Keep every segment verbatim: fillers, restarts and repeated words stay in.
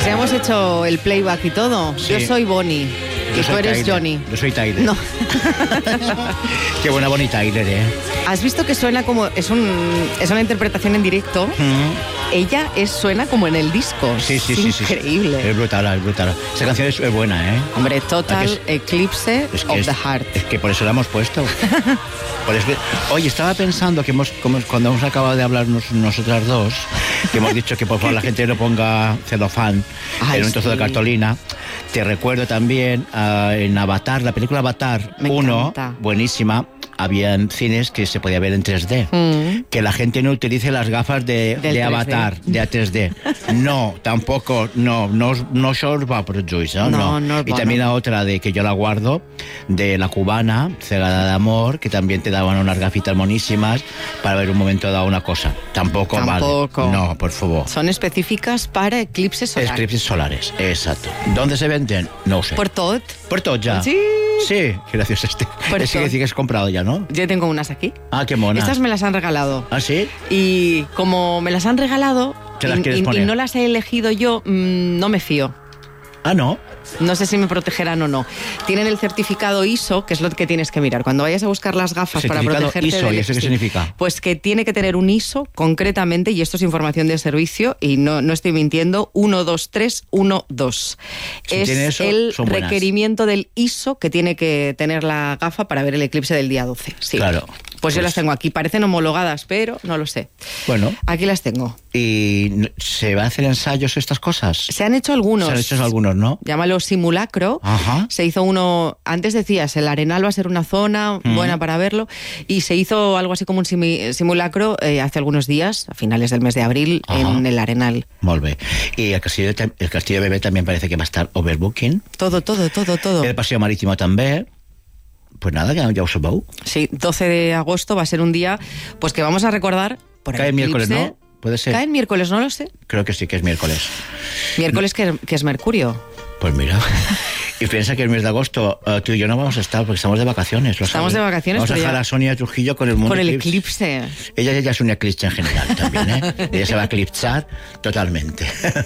habíamos hecho el playback y todo. Sí. Yo soy Bonnie. Yo y soy tú eres Tyler. Johnny. Yo soy Tyler. No. Qué buena Bonnie Tyler, ¿eh? ¿Has visto que suena como... Es, un, es una interpretación en directo? Mm. Ella es, suena como en el disco. Sí, sí, es sí. sí increíble. Sí. Es brutal, es brutal. Esa canción es, es buena, ¿eh? Hombre, Total es, Eclipse es que of es, the Heart. Es que por eso la hemos puesto. Por eso, oye, estaba pensando que hemos, como, cuando hemos acabado de hablar nos, nosotras dos, que hemos dicho que por favor la gente no ponga celofán Ay, en un trozo sí. de cartolina. Te recuerdo también uh, en Avatar, la película Avatar uno, buenísima. Había en cines que se podía ver en tres D. Mm. Que la gente no utilice las gafas de, de Avatar, de A tres D. No, tampoco, no, no, no sorba por Joyce, ¿no? No, no, y también la otra de que yo la guardo, de La Cubana, Cegada de Amor, que también te daban unas gafitas monísimas para ver un momento dado una cosa. Tampoco, tampoco. Vale. No, por favor. Son específicas para eclipses solares. Eclipses solares, exacto. ¿Dónde se venden? No sé. Por tot. Por tot ya. Sí. Sí, gracias a este. Por es que decir que has comprado ya, ¿no? Yo tengo unas aquí. Ah, qué mona. Estas me las han regalado. ¿Ah, sí? Y como me las han regalado ¿Te las y, quieres y, poner? y no las he elegido yo, mmm, no me fío. Ah, ¿no? No sé si me protegerán o no. Tienen el certificado I S O, que es lo que tienes que mirar. Cuando vayas a buscar las gafas para protegerte... I S O, del... ¿y eso qué significa? Pues que tiene que tener un I S O concretamente, y esto es información de servicio, y no, no estoy mintiendo, uno dos tres uno dos. Si es eso, el son requerimiento del I S O que tiene que tener la gafa para ver el eclipse del día doce. Sí. Claro. Pues, pues yo las tengo aquí. Parecen homologadas, pero no lo sé. Bueno. Aquí las tengo. ¿Y se van a hacer ensayos estas cosas? Se han hecho algunos. Se han hecho algunos, ¿no? Llámalo simulacro. Ajá. Se hizo uno, antes decías, el Arenal va a ser una zona mm. buena para verlo, y se hizo algo así como un simulacro eh, hace algunos días, a finales del mes de abril, Ajá. en el Arenal. Molt bé. Y el Castillo, de, el Castillo de Bebé también parece que va a estar overbooking. Todo, todo, todo, todo. El Paseo Marítimo també. Pues nada, ya, ya ho sabeu. Sí, doce de agosto va a ser un día pues que vamos a recordar por el Cae eclipse. miércoles, ¿no? Puede ser. Cae el miércoles, no lo sé. Creo que sí, que es miércoles. Miércoles que, que es Mercurio. Pues mira. Y piensa que el mes de agosto uh, tú y yo no vamos a estar porque estamos de vacaciones. ¿lo estamos sabes? de vacaciones. Vamos a dejar ya... a Sonia Trujillo con el mundo Con el eclipse. eclipse. Ella, ella es una eclipse en general también, ¿eh? Ella se va a eclipsar totalmente.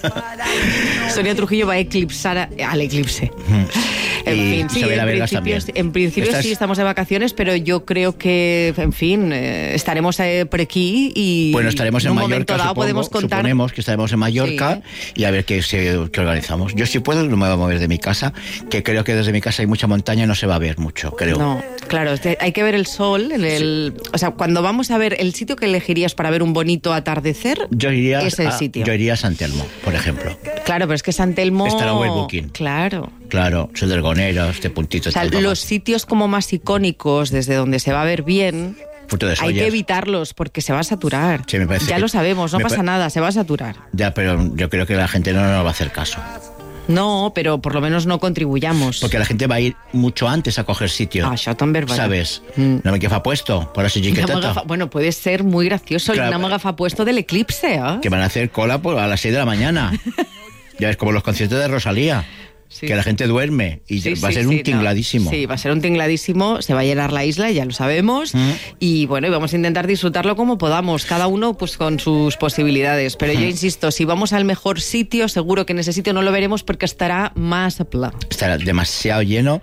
Sonia Trujillo va a eclipsar a, al eclipse. Mm. En y fin, sí, en principio, en principio Estás... sí estamos de vacaciones, pero yo creo que, en fin, eh, estaremos eh, por aquí y bueno, estaremos en, en un Mallorca, momento dado supongo, podemos contar. Suponemos que estaremos en Mallorca sí. y a ver qué, se, qué organizamos. Yo si puedo no me voy a mover de mi casa, que creo que desde mi casa hay mucha montaña y no se va a ver mucho, creo. No, claro, hay que ver el sol, el, el, sí. o sea, cuando vamos a ver el sitio que elegirías para ver un bonito atardecer, yo iría es el a, sitio. Yo iría a San Telmo, por ejemplo. Claro, pero es que San Telmo... Estará overbooking. Claro. Claro, soy del Gonero, este puntito. O sea, los sitios como más icónicos, desde donde se va a ver bien, hay que evitarlos porque se va a saturar. Sí, me parece ya que lo sabemos, no pasa pa... nada, se va a saturar. Ya, pero yo creo que la gente no nos va a hacer caso. No, pero por lo menos no contribuyamos. Porque la gente va a ir mucho antes a coger sitio. Ah, això també és veritat. ¿Sabes? Mm. No me que fa puesto, por así chiquitata. Bueno, puede ser muy gracioso claro. el Namaga fa puesto del eclipse, ¿eh? Que van a hacer cola por a las seis de la mañana. Ya es como los conciertos de Rosalía. Sí. Que la gente duerme y sí, va a ser sí, un tingladísimo. No. Sí, va a ser un tingladísimo, se va a llenar la isla, ya lo sabemos, mm. y bueno, y vamos a intentar disfrutarlo como podamos, cada uno pues con sus posibilidades, pero mm. yo insisto, si vamos al mejor sitio, seguro que en ese sitio no lo veremos porque estará más a pla. Estará demasiado lleno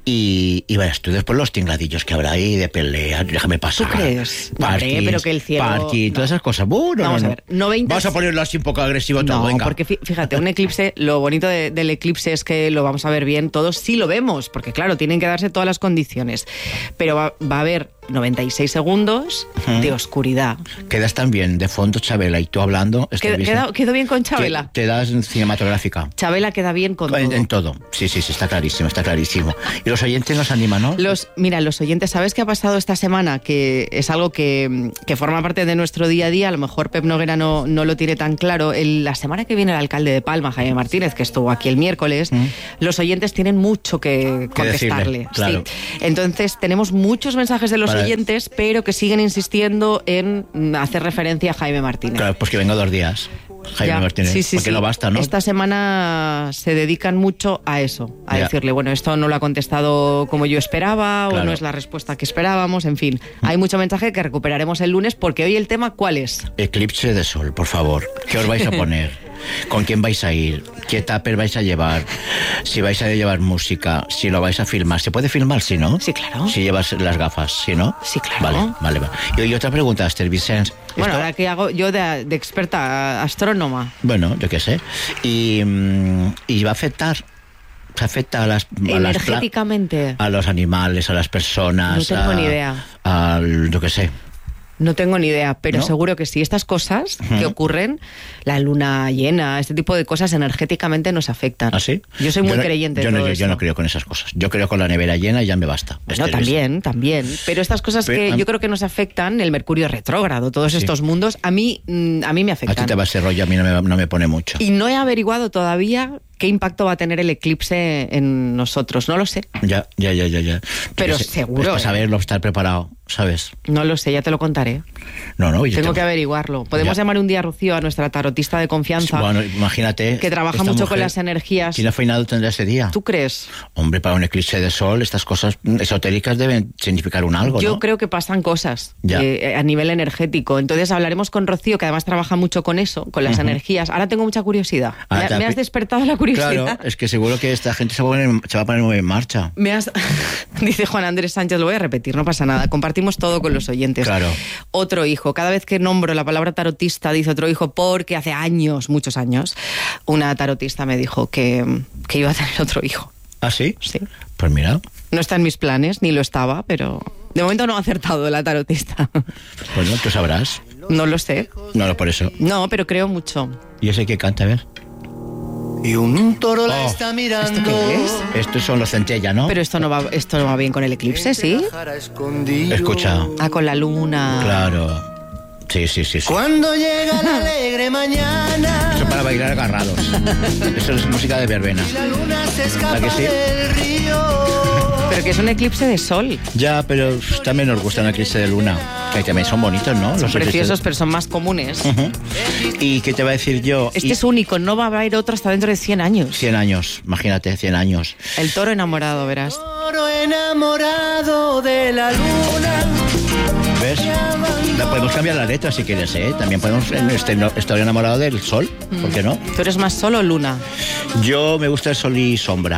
y, y verás tú después los tingladillos que habrá ahí de pelea, déjame pasar. ¿Tú crees? Parking, no, pero que el cielo... Parking, no. todas esas cosas. Uh, no, vamos no, a ver, noventa... Vamos a ponerlo así un poco agresivo no, todo, venga. Porque fíjate, un eclipse, lo bonito de, del eclipse es que lo vamos a ver bien todos, sí lo vemos, porque claro, tienen que darse todas las condiciones, pero va, va a haber noventa y seis segundos uh-huh. de oscuridad. Quedas tan bien de fondo, Chabela, y tú hablando. Queda, queda, ¿Quedo bien con Chabela? Te, te das cinematográfica. Chabela queda bien con en, todo. En todo. Sí, sí, sí, está clarísimo, está clarísimo. Y los oyentes nos animan, ¿no? Los, mira, los oyentes, ¿sabes qué ha pasado esta semana? Que es algo que, que forma parte de nuestro día a día, a lo mejor Pep Noguera no, no lo tiene tan claro. El, la semana que viene el alcalde de Palma, Jaime Martínez, que estuvo aquí el miércoles, mm. los oyentes tienen mucho que contestarle. Decirle, claro. Sí. Entonces, tenemos muchos mensajes de los Para... oyentes, pero que siguen insistiendo en hacer referencia a Jaime Martínez. Claro, pues que venga dos días. Jaime ya, Martínez, sí, sí, porque sí. no basta, ¿no? Esta semana se dedican mucho a eso, a ya. decirle, bueno, esto no lo ha contestado como yo esperaba, claro. o no es la respuesta que esperábamos, en fin. Mm. Hay mucho mensaje que recuperaremos el lunes, porque hoy el tema, ¿cuál es? Eclipse de sol, por favor. ¿Qué os vais a poner? con quién vais a ir, qué tupper vais a llevar, si vais a llevar música, si lo vais a filmar. ¿Se puede filmar, si no? Sí, claro. Si llevas las gafas, ¿sí, no? Sí, claro. Vale, vale, vale. Y, y otra pregunta, Esther Vicens. Bueno, Esto... ahora que hago yo de, de experta astrónoma. Bueno, yo qué sé. Y, y va a afectar... ¿Se afecta a las... A energéticamente? Las, a los animales, a las personas... No tengo a, ni idea. Al, yo qué sé. No tengo ni idea, pero ¿No? seguro que sí. Estas cosas Uh-huh. que ocurren, la luna llena, este tipo de cosas energéticamente nos afectan. ¿Ah, sí? Yo soy muy yo no, creyente yo de no, todo yo, esto. yo no creo con esas cosas. Yo creo con la nevera llena y ya me basta. No, también, también. Pero estas cosas pero, que um, yo creo que nos afectan, el Mercurio retrógrado, todos sí. estos mundos, a mí, a mí me afectan. A ti te va ese rollo, a mí no me, no me pone mucho. Y no he averiguado todavía qué impacto va a tener el eclipse en nosotros. No lo sé. Ya, ya, ya, ya. ya. Pero sé, seguro. Pues para ¿eh? saberlo, estar preparado, ¿sabes? No lo sé, ya te lo contaré. No, no. Tengo te... que averiguarlo. Podemos ya. llamar un día a Rocío, a nuestra tarotista de confianza. Bueno, imagínate. Que trabaja mucho con las energías. ¿Quién afinado tendrá ese día? ¿Tú crees? Hombre, para un eclipse de sol, estas cosas esotéricas deben significar un algo, Yo ¿no? creo que pasan cosas eh, a nivel energético. Entonces hablaremos con Rocío, que además trabaja mucho con eso, con las uh-huh. energías. Ahora tengo mucha curiosidad. Ah, me, me has despertado la curiosidad. Claro, es que seguro que esta gente se va a poner, se va a poner muy en marcha. Me has... Dice Juan Andrés Sánchez, lo voy a repetir, no pasa nada. Compartimos todo con los oyentes. Claro. Otro hijo. Cada vez que nombro la palabra tarotista, dice otro hijo, porque hace años, muchos años, una tarotista me dijo que, que iba a tener otro hijo. ¿Ah, sí? Sí. Pues mira. No está en mis planes, ni lo estaba, pero de momento no ha acertado la tarotista. Bueno, tú sabrás. No lo sé. No, no, por eso. No, pero creo mucho. ¿Y ese que canta, a ver? Y un toro oh. la está mirando. ¿Esto qué es? Estos son los centella, ¿no? Pero esto no va, esto no va bien con el eclipse, ¿sí? Escucha. Ah, con la luna. Claro. Sí, sí, sí, sí. Cuando llega la alegre mañana. Eso para bailar agarrados. Eso es música de verbena. Y la luna se escapa que sí? del río. Pero que es un eclipse de sol. Ya, pero también nos gusta el eclipse de luna. Que también son bonitos, ¿no? Son los preciosos, eclipses... pero son más comunes. Uh-huh. ¿Y qué te va a decir yo? Este y... es único, no va a haber otro hasta dentro de cien años. cien años, imagínate, cien años. El toro enamorado, verás. Toro enamorado de la luna. ¿Ves? La podemos cambiar la letra si quieres, ¿eh? También podemos este, no, estar enamorado del sol, ¿por qué no? ¿Tú eres más sol o luna? Yo me gusta el sol y sombra.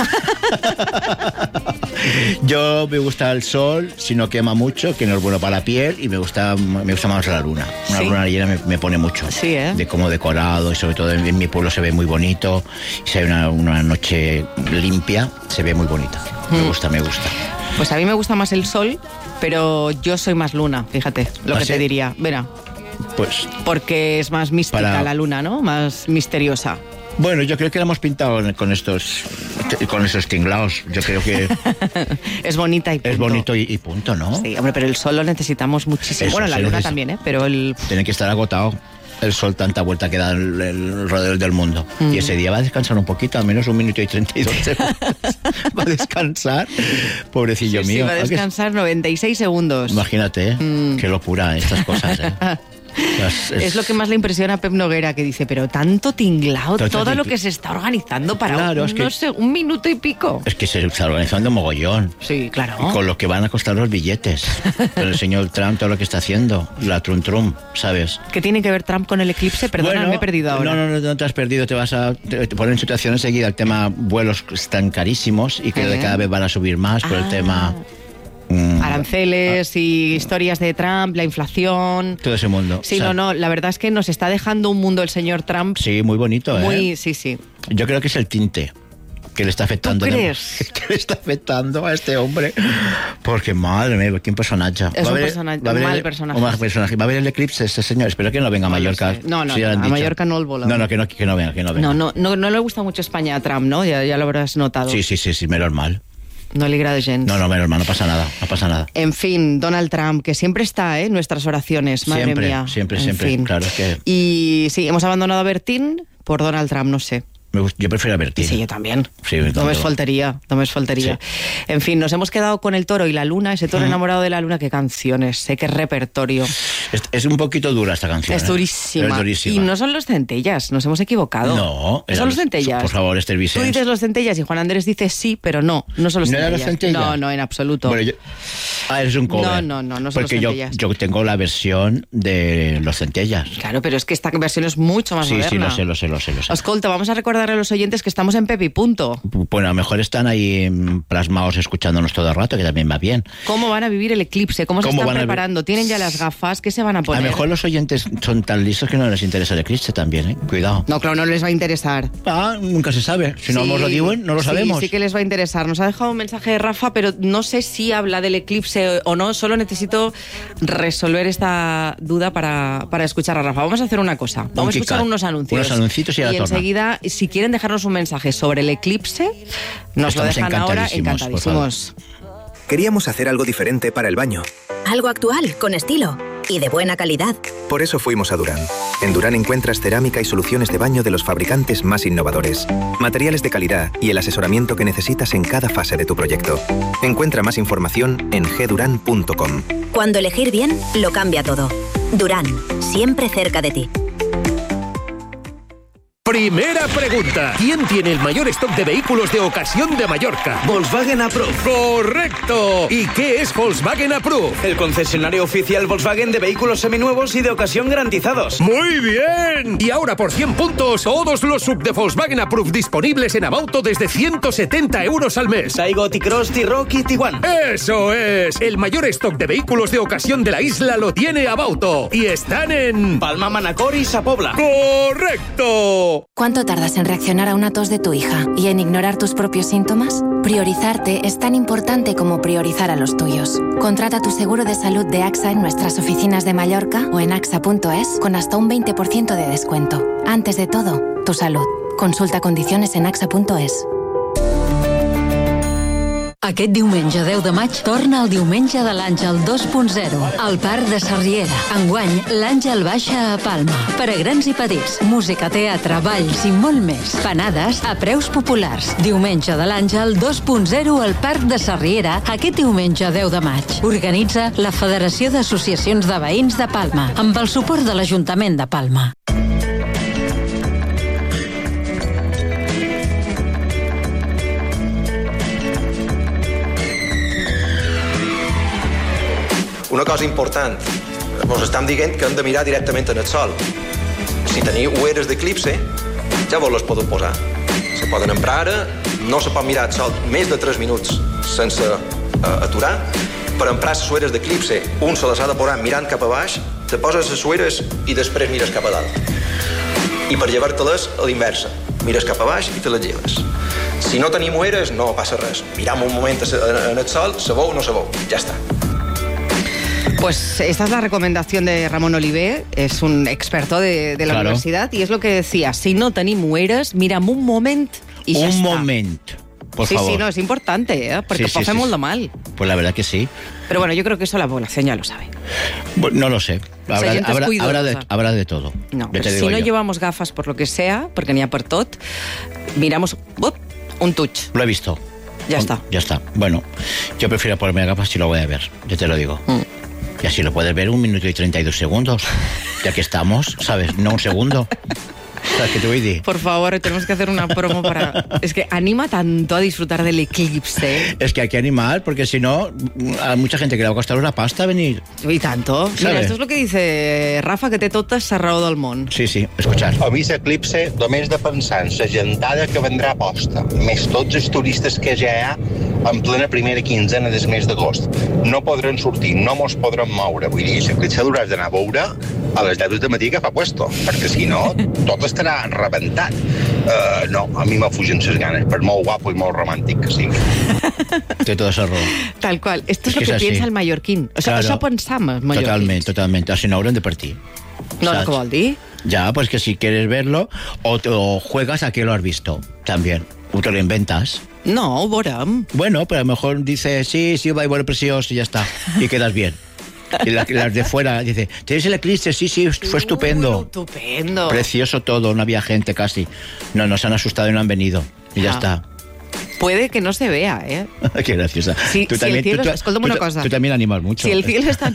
Yo me gusta el sol si no quema mucho, que no es bueno para la piel, y me gusta me gusta más la luna. Una ¿Sí? luna llena me, me pone mucho. Sí, ¿eh? De cómo decorado, y sobre todo en, en mi pueblo se ve muy bonito. Si hay una, una noche limpia, se ve muy bonita. Mm. Me gusta, me gusta. Pues a mí me gusta más el sol, pero yo soy más luna, fíjate, lo ¿Ah, que sí? te diría. Verá. Pues... Porque es más mística para... la luna, ¿no? Más misteriosa. Bueno, yo creo que la hemos pintado con estos con esos tinglados. Yo creo que... es bonita y punto. Es bonito y, y punto, ¿no? Sí, hombre, pero el sol lo necesitamos muchísimo. Eso, bueno, la luna también, ¿eh? Pero el... Tiene que estar agotado. El sol, tanta vuelta que da el, el rodeo del mundo. Mm. Y ese día va a descansar un poquito, al menos un minuto y treinta y dos segundos. Va a descansar, pobrecillo sí, mío. Sí, va a descansar noventa y seis segundos. Imagínate, ¿eh? Mm. Qué locura estas cosas, ¿eh? Es, es... es lo que más le impresiona a Pep Noguera, que dice, pero tanto tinglao, todo, todo lo que se está organizando para claro, un, es que, no sé, un minuto y pico. Es que se está organizando mogollón. Sí, claro. Y con lo que van a costar los billetes. Con el señor Trump, todo lo que está haciendo. La Trum Trum, ¿sabes? ¿Qué tiene que ver Trump con el eclipse? Perdona, bueno, me he perdido ahora. No, no, no, no te has perdido. Te vas a te, te poner en situación enseguida. El tema vuelos están carísimos y que ¿Eh? cada vez van a subir más por ah. el tema... Aranceles y historias de Trump, la inflación. Todo ese mundo. Sí, o sea, no, no, la verdad es que nos está dejando un mundo el señor Trump. Sí, muy bonito, ¿eh? Muy, sí, sí. Yo creo que es el tinte que le está afectando. ¿Tú crees? Que le está afectando a este hombre. Porque, madre mía, qué personaje. Es un personaje, un mal personaje. Un mal personaje. Va a ver el eclipse este señor. Espero que no venga a Mallorca. No, no, sí, no a Mallorca no el volado. No, no, que no, que no venga, que no venga. No, no, no, no le gusta mucho España a Trump, ¿no? Ya, ya lo habrás notado. Sí, sí, sí, sí, menos mal. No le agrada gens. No, no, menos mal, no pasa nada, no pasa nada. En fin, Donald Trump, que siempre está ¿eh? en nuestras oraciones, madre siempre, mía. Siempre, en siempre, fin. claro. Es que... Y sí, hemos abandonado a Bertín por Donald Trump, no sé. Yo prefiero Bertín. Sí, yo también. Sí, no me faltaría, no me faltaría. Sí. En fin, nos hemos quedado con el toro y la luna, ese toro mm. enamorado de la luna. Qué canciones, sé qué repertorio. Es, es un poquito dura esta canción. Es durísima. ¿eh? Es durísima. Y no son los Centellas, nos hemos equivocado. No. Son los Centellas. Por favor, Esther Vicens. Tú dices los Centellas y Juan Andrés dice sí, pero no, no son los ¿No Centellas. eran los Centellas? No, no, en absoluto. Bueno, yo... Ah, eres un cover. No, no, no, no son Porque los yo, Centellas. yo tengo la versión de los Centellas. Claro, pero es que esta versión es mucho más sí, moderna. Sí, sí, lo sé, lo sé, lo sé, lo sé. Escolta, vamos a recordarle a los oyentes que estamos en Pepi Punto. Bueno, a lo mejor están ahí plasmados escuchándonos todo el rato, que también va bien. ¿Cómo van a vivir el eclipse? ¿Cómo, ¿Cómo se están preparando? ¿Tienen ya las gafas? ¿Qué se van a poner? A lo mejor los oyentes son tan listos que no les interesa el eclipse también, ¿eh? Cuidado. No, claro, no les va a interesar. Ah, nunca se sabe. Si no sí, nos lo digo, no lo sabemos. Sí, sí que les va a interesar. Nos ha dejado un mensaje de Rafa, pero no sé si habla del eclipse o no. Solo necesito resolver esta duda para, para escuchar a Rafa. Vamos a hacer una cosa. Vamos a escuchar unos anuncios. Unos anuncios y a la Y enseguida, si quieren dejarnos un mensaje sobre el eclipse, nos Estamos lo dejan ahora encantadísimos. Queríamos hacer algo diferente para el baño. Algo actual, con estilo y de buena calidad. Por eso fuimos a Durán. En Durán encuentras cerámica y soluciones de baño de los fabricantes más innovadores, materiales de calidad y el asesoramiento que necesitas en cada fase de tu proyecto. Encuentra más información en g duran punto com. Cuando elegir bien, lo cambia todo. Durán, siempre cerca de ti. Primera pregunta. ¿Quién tiene el mayor stock de vehículos de ocasión de Mallorca? Volkswagen Approved. ¡Correcto! ¿Y qué es Volkswagen Approved? El concesionario oficial Volkswagen de vehículos seminuevos y de ocasión garantizados. ¡Muy bien! Y ahora por cien puntos, todos los sub de Volkswagen Approved disponibles en Abauto desde ciento setenta euros al mes. Taigo, T-Cross, T-Rock y Tiguan. ¡Eso es! El mayor stock de vehículos de ocasión de la isla lo tiene Abauto. Y están en... Palma, Manacor y Sa Pobla. ¡Correcto! ¿Cuánto tardas en reaccionar a una tos de tu hija y en ignorar tus propios síntomas? Priorizarte es tan importante como priorizar a los tuyos. Contrata tu seguro de salud de A X A en nuestras oficinas de Mallorca o en axa punto es con hasta un veinte por ciento de descuento. Antes de todo, tu salud. Consulta condiciones en axa punto es. Aquest diumenge deu de maig torna el diumenge de l'Àngel dos punt zero al Parc de Sarriera. Enguany, l'Àngel baixa a Palma. Per a grans i petits, música, teatre, balls i molt més. Panades a preus populars. Diumenge de l'Àngel dos punt zero al Parc de Sarriera aquest diumenge deu de maig. Organitza la Federació d'Associacions de Veïns de Palma amb el suport de l'Ajuntament de Palma. Una cosa important, ens estan dient que hem de mirar directament en el sol. Si teniu ulleres d'eclipse, ja vos les podeu posar. Se poden emprar ara, no se pot mirar el sol més de tres minuts sense uh, aturar. Per emprar les ulleres d'eclipse, un se les ha de posar mirant cap a baix, te poses les ulleres i després mires cap a dalt. I per llevar-te-les a l'inversa, mires cap a baix i te les lleves. Si no tenim ulleres, no passa res. Miram un moment en el sol, se veu o no se veu, ja està. Pues esta es la recomendación de Ramón Olivé, es un experto de, de la claro. universidad, y es lo que decía, si no tenim ulleres, mira'm un moment y ya un está. Un moment, por sí, favor. Sí, sí, no, es importante, ¿eh? Porque sí, sí, pasamos sí. lo mal. Pues la verdad que sí. Pero bueno, yo creo que eso la población ya lo sabe. Bueno, no lo sé. Habrá, habrá, habrá, de, habrá de todo. No, pues si no yo. llevamos gafas por lo que sea, porque n'hi ha per tot, miramos ¡up! Un touch. Lo he visto. Ya está. Ya está. Bueno, yo prefiero ponerme gafas si lo voy a ver, yo te lo digo. Mm. Y así lo puedes ver un minuto y treinta y dos segundos. Ya que estamos, ¿sabes? No un segundo. ¿Sabes qué te voy a decir? Por favor, tenemos que hacer una promo para... Es que anima tanto a disfrutar del eclipse. Es que hay que animar, porque si no, a mucha gente que le va a costar una pasta venir. Y tanto. ¿Sabes? Mira, esto es lo que dice Rafa, que té tota la raó del món. Sí, sí, escuchar. A mi l'eclipse, només de pensar en la gentada que vendrà posta, més tots els turistes que ja hi ha en plena primera quinzena del mes d'agost. No podran sortir, no mos podran moure. Vull dir, l'eclipse l'hauràs d'anar a veure a les deu del matí que fa puesto, perquè si no, tot estarà rebentat. Uh, no, a mi m'afugen les ganes, per molt guapo i molt romàntic que sigui. Té tota la raó. Tal cual. Esto es, es lo que, que piensa el mallorquín. O sea, claro, això pensam els mallorquins. Totalment, totalment. Així no haurem de partir. No, no, ¿qué vol dir? Ya, pues que si quieres verlo, o, te, o juegas a que lo has visto, también. O te lo inventas. No, ho veurem. Bueno, pero a lo mejor dices, sí, sí, va a ir preciós y ya está. Y quedas bien. Y la, las de fuera, dice, ¿tienes el eclipse? Sí, sí, fue estupendo. Uh, estupendo. Precioso todo, no había gente casi. No, nos han asustado y no han venido. Y ya ah. está. Puede que no se vea, ¿eh? Qué graciosa. Sí, tú si también, el cielo tú, es... Escolta'm una cosa. Tú también animas mucho. Si el cielo está